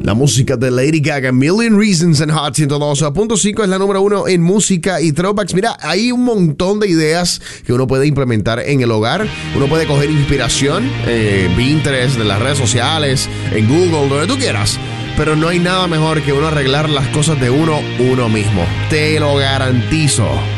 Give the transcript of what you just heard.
La música de Lady Gaga, Million Reasons en Hot 102.5 es la número 1 en música y throwbacks. Mira, hay un montón de ideas que uno puede implementar en el hogar. Uno puede coger inspiración, Pinterest, de las redes sociales, en Google, donde tú quieras. Pero no hay nada mejor que uno arreglar las cosas de uno mismo. Te lo garantizo.